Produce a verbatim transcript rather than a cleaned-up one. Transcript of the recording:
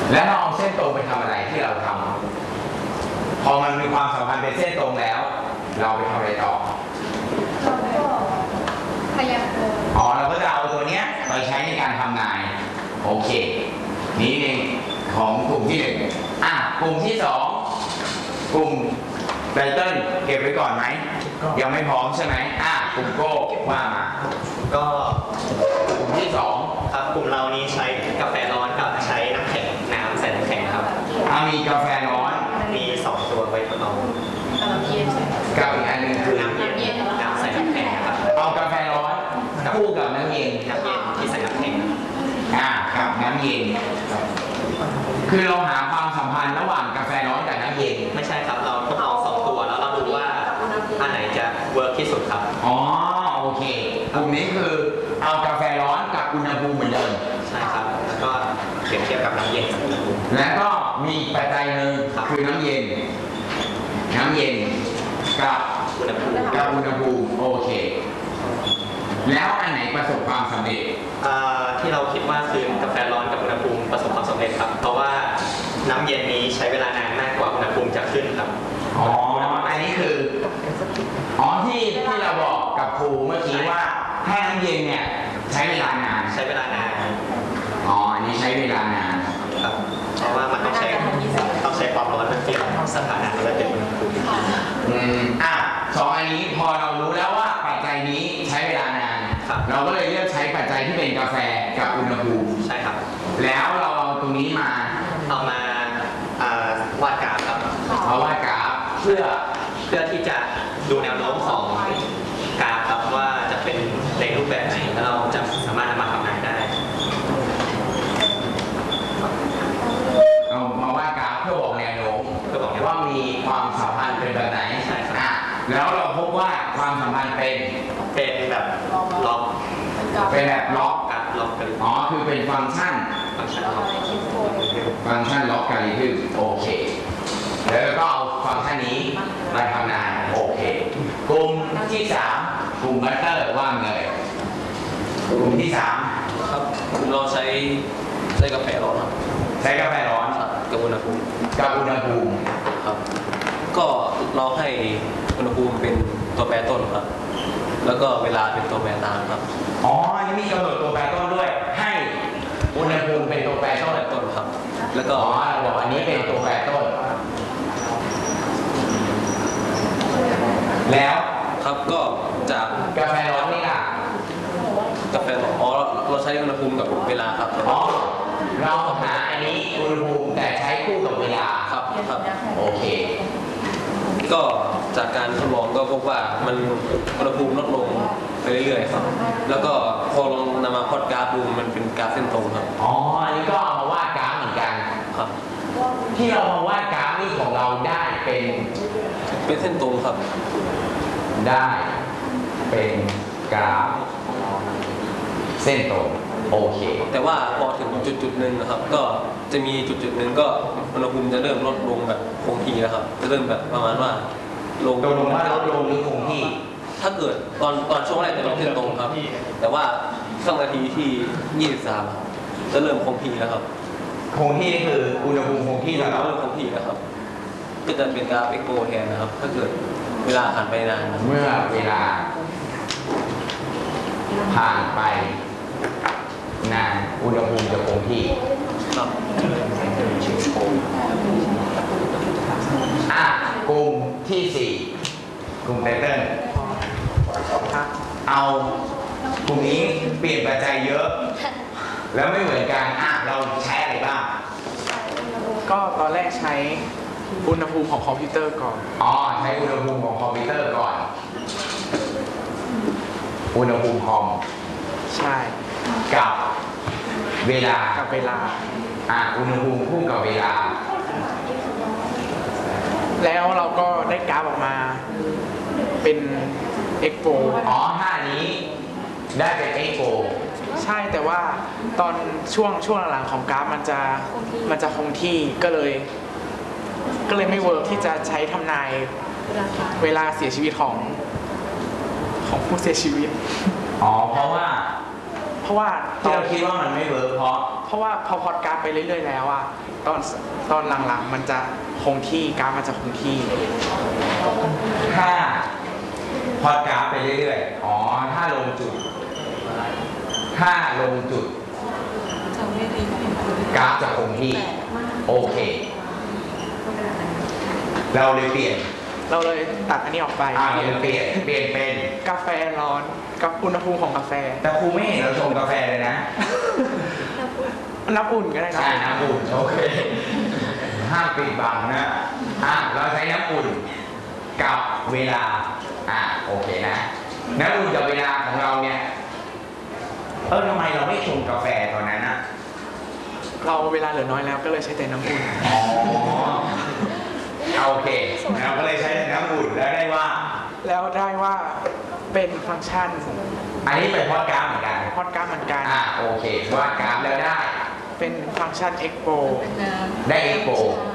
แล้วเราเอาเส้นตรงไปทำอะไรที่เราทำพอมันมีความสัมพันธ์เป็นเส้นตรงแล้ว เราไปทำอะไรต่อเราก็พยากรณ์อ๋อเราก็จะเอาตัวเนี้ยไปใช้ในการทำนายโอเคนี่เองของกลุ่มที่หนึ่งอ่ะกลุ่มที่สองกลุ่มไตเติ้ลเก็บไว้ก่อนไหมยังไม่พร้อมใช่ไหมอ่ะกลุ่มโก้ว่ามาก็กลุ่มที่สองครับกลุ่มเรานี้ใช้กาแฟร้อนกับใช้น้ำแข็งน้ำใส่น้ำแข็งครับอ่ะมีกาแฟร้อนมีสองตัวไว้ทดลองกับอีกอันหนึ่งคือน้ำเย็นน้ำใส่น้ำแข็งครับเอากาแฟร้อนคู่กับน้ำเย็นน้ำเย็นที่ใส่น้ำแข็งอ่ะกับน้ำเย็นคือเราหาความสัมพันธ์ระหว่างกาแฟร้อนกับน้ำเย็นไม่ใช่ครับเราทดลองสองตัวแล้วเราดูว่าอันไหนจะเวิร์กที่สุดครับอ๋อโอเคกลุ่มนี้คือเอากาแฟร้อนกับอุณหภูมิเหมือนเดิมใช่ครับแล้วก็เปรียบเทียบกับน้ำเย็นแล้วก็มีปัจจัยหนึ่งคือน้ำเย็นน้ำเย็นกับอุณหภูมิกับอุณหภูมิโอเคแล้วอันไหนประสบความสำเร็จที่เราคิดว่าคือกาแฟร้อนกับอุณหภูมิประสบความสำเร็จครับเพราะว่าน้ำเย็นนี้ใช้เวลานานมากกว่าอุณหภูมิจะขึ้นครับอ๋ออันนี้คืออ๋อที่ที่เราบอกกับครูเมื่อกี้ว่าถ้าน้ำเย็นเนี่ยใช้เวลานานใช้เวลานานอ๋ออันนี้ใช้เวลานานครับเพราะว่ามันต้องใช้ต้องใช้ความร้อนมันเกี่ยวกับสถานะและเป็นอุณหภูมิอืมอ่ะสองอันนี้พอเรารู้แล้วว่าปัจจัยนี้ใช้เวลานานเราก็เลยเลือกใช้ปัจจัยที่เป็นกาแฟกับอุณหภูมิใช่ครับแล้วเราเอาตรงนี้มาเอามาวาดกราฟครับเอาวาดกราฟเพื่อเพื่อที่จะดูแนวโน้มของกราฟครับว่าจะเป็นในรูปแบบไหนแล้วเราจะสามารถนำมาทำงานได้เอามาวาดกราฟเพื่อบอกแนวโน้มว่ามีความสัมพันธ์เป็นแบบไหนใช่ครับแล้วเราพบว่าความสัมพันธ์เป็นเป็นแบบล็อกเป็นแบบล็อกกับล็อกกันอ๋อคือเป็นฟังก์ชันฟังก์ชันล็อกฟังก์ชันล็อกกันคือโอเคแล้วก็เอาฟังก์ชันนี้มาทำงานโอเคกลุ่มที่สามกลุ่มบัตเตอร์ว่างเลยกลุ่มที่สามครับเราใช้ใช้กาแฟร้อนครับใช้กาแฟร้อนกับอุณหภูมิกับอุณหภูมิครับก็เราให้อุณหภูมิเป็นตัวแปรต้นครับแล้วก็เวลาเป็นตัวแปรตามครับอ๋ออันนี้มีกำหนดตัวแปรต้นด้วยให้อุณหภูมิเป็นตัวแปรต้นต้นครับแล้วก็อ๋อเราบอกอันนี้เป็นตัวแปรต้นแล้วครับก็จากกาแฟร้อนนี่ล่ะกาแฟร้อนอ๋อเราใช้อุณหภูมิกับเวลาครับอ๋อเราหาอันนี้อุณหภูมิแต่ใช้คู่กับเวลาครับครับโอเคก็จากการทดลองก็พบว่ามันอุณหภูมิลดลงไปเรื่อยๆครับแล้วก็พอลองนำมาพอดกราฟดูมันเป็นกราฟเส้นตรงครับอ๋ออันนี้ก็เอามาวาดกราฟเหมือนกันครับที่เรามาวาดกราฟนี่ของเราได้เป็นเป็นเส้นตรงครับได้เป็นกราฟเส้นตรงโอเคแต่ว่าพอถึงจุดจุดหนึ่งนะครับก็จะมีจุดจุดหนึ่งก็อุณหภูมิจะเริ่มลดลงแบบคงที่แล้วครับจะเริ่มแบบประมาณว่าลงลงว่าลดลงหรือคงที่ถ้าเกิดตอนตอนช่วงแรกจะเป็นเส้นตรงครับแต่ว่าช่วงนาทีที่ยี่สิบสามจะเริ่มคงที่แล้วครับคงที่นี่คืออุณหภูมิคงที่แล้วเริ่มคงที่แล้วครับก็จะเป็นกราฟเอ็กโปแทนนะครับถ้าเกิดเวลาผ่านไปนานเมื่อเวลาผ่านไปนานอุณหภูมิจะคงที่ครับอ่ะกลุ่มที่สี่กลุ่มไตเติ้ลเอากลุ่มนี้เปลี่ยนปัจจัยเยอะแล้วไม่เหมือนกันอ่ะเราใช้อะไรบ้างก็ตอนแรกใช้อุณหภูมิของคอมพิวเตอร์ก่อนอ๋อใช้อุณหภูมิของคอมพิวเตอร์ก่อนอุณหภูมิคอมใช่กับเวลากับเวลาอ่ะอุณหภูมิคู่กับเวลาแล้วเราก็ได้กราฟออกมาเป็นเอ็กโปอ๋อท่านี้ได้เป็นเอ็กโปใช่แต่ว่าตอนช่วงช่วงหลังของกราฟมันจะมันจะคงที่ก็เลยก็เลยไม่เวิร์กที่จะใช้ทำนายเวลาเสียชีวิตของของผู้เสียชีวิตอ๋อเพราะว่าเพราะว่าตที่อนเราคิดว่ามันไม่เวิร์กเพราะเพราะว่าพอพอดกราฟไปเรื่อยๆแล้วอะตอนตอนหลังๆมันจะคงที่กราฟมันจะคงที่ถ้าพอดกราฟไปเรื่อยๆ อ๋อ ถ้าลงจุด ถ้าลงจุด กราฟจะคงที่ โอเค เราเลยเปลี่ยนเราเลยตัดอันนี้ออกไปอ่าเราเลยเปลี่ยน เปลี่ยนเป็นกาแฟร้อนกับอุณหภูมิของกาแฟแต่ครูไม่เห็นเราชงกาแฟเลยนะน้ำอุ่นก็ได้นะอ่าน้ำอุ่น โอเค ห้ามปิดบังนะ อ่าเราใช้น้ำอุ่นกับเวลา อ่าโอเคนะ น้ำอุ่นกับเวลาของเราเนี่ย เออทำไมเราไม่ชงกาแฟตอนนั้นอะเราเวลาเหลือน้อยแล้วก็เลยใช้แต่น้ำอุ่นอ๋อเอาโอเคเราก็เลยใช้น้ำอุ่นแล้วได้ว่าแล้วได้ว่าเป็นฟังก์ชันอันนี้เป็นพอดกราฟเหมือนกันพอดกราฟเหมือนกันอ่าโอเควาดกราฟแล้วได้เป็นฟังก์ชัน expo ได้เอ็กโปใ